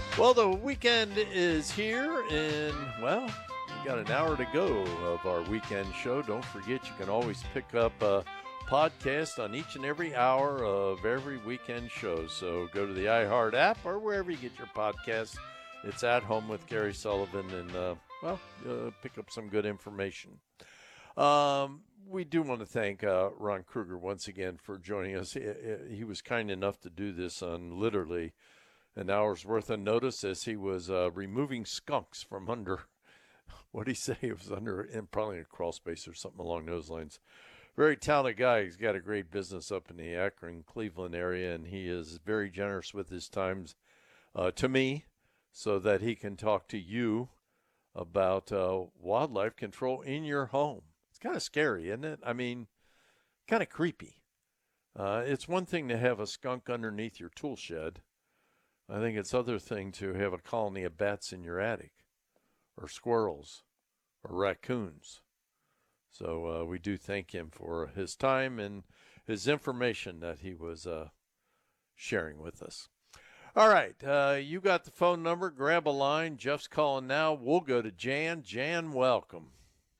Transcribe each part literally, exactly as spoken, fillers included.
Well, the weekend is here, and, well, we got an hour to go of our weekend show. Don't forget, you can always pick up a podcast on each and every hour of every weekend show. So go to the iHeart app or wherever you get your podcasts. It's At Home with Gary Sullivan, and, uh, well, uh, pick up some good information. Um, we do want to thank uh, Ron Kruger once again for joining us. He, he was kind enough to do this on literally an hour's worth of notice as he was uh, removing skunks from under, what did he say? It was under, in probably a crawl space or something along those lines. Very talented guy. He's got a great business up in the Akron, Cleveland area, and he is very generous with his times uh, to me so that he can talk to you about uh, wildlife control in your home. It's kind of scary, isn't it? I mean, kind of creepy. Uh, it's one thing to have a skunk underneath your tool shed. I think it's other thing to have a colony of bats in your attic, or squirrels, or raccoons. So uh, we do thank him for his time and his information that he was uh, sharing with us. All right, uh, you got the phone number. Grab a line. Jeff's calling now. We'll go to Jan. Jan, welcome.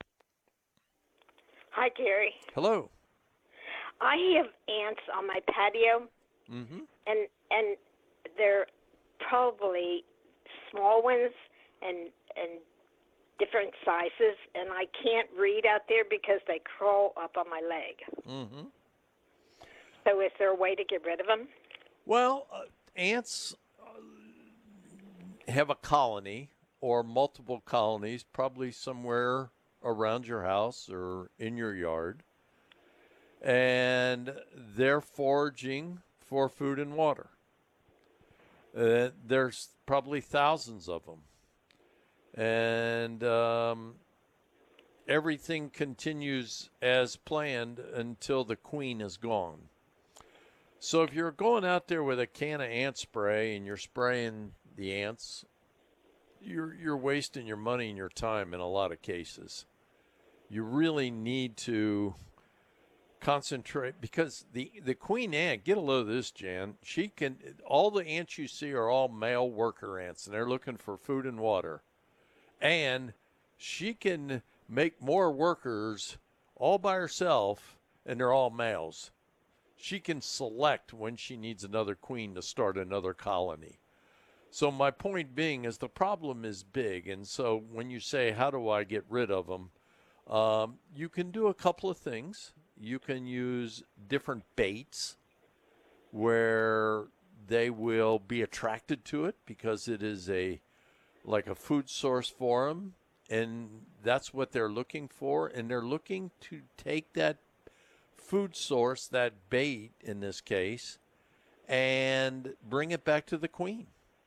Hi, Gary. Hello. I have ants on my patio, Mm-hmm. and and they're probably small ones and and different sizes, and I can't read out there because they crawl up on my leg. Mm-hmm. So is there a way to get rid of them? Well, uh, ants uh, have a colony or multiple colonies, probably somewhere around your house or in your yard, and they're foraging for food and water. Uh, there's probably thousands of them. And um, everything continues as planned until the queen is gone. So if you're going out there with a can of ant spray and you're spraying the ants, you're you're wasting your money and your time in a lot of cases. You really need to concentrate, because the, the queen ant, get a load of this, Jan, she can, all the ants you see are all male worker ants, and they're looking for food and water. And she can make more workers all by herself, and they're all males. She can select when she needs another queen to start another colony. So my point being is the problem is big. And so when you say, how do I get rid of them? Um, you can do a couple of things. You can use different baits where they will be attracted to it because it is a like a food source for them, and that's what they're looking for. And they're looking to take that food source, that bait in this case, and bring it back to the queen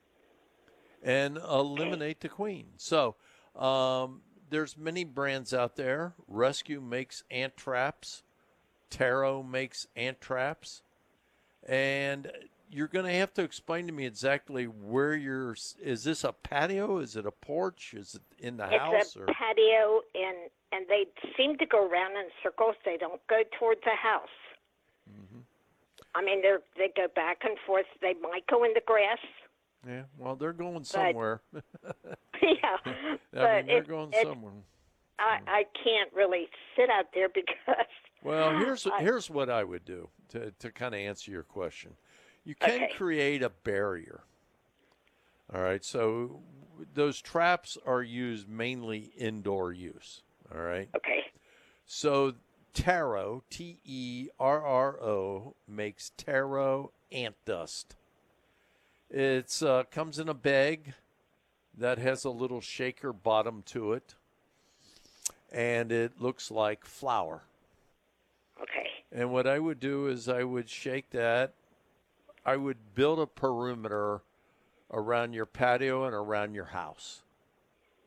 and eliminate the queen. So um, there's many brands out there. Rescue makes ant traps. Taro makes ant traps. And you're going to have to explain to me exactly where you're. Is this a patio? Is it a porch? Is it in the it's house? It's a or? patio, and, and they seem to go around in circles. They don't go toward the house. Mm-hmm. I mean, they they go back and forth. They might go in the grass. Yeah, well, they're going somewhere. yeah, I but mean, they're it, going it, somewhere. I, I can't really sit out there because. Well, here's I, here's what I would do to, to kind of answer your question. You can okay. create a barrier. All right, so those traps are used mainly indoor use. All right. Okay. So Taro, T E R R O, makes Taro ant dust. It uh, comes in a bag that has a little shaker bottom to it, and it looks like flour. Okay. And what I would do is I would shake that. I would build a perimeter around your patio and around your house.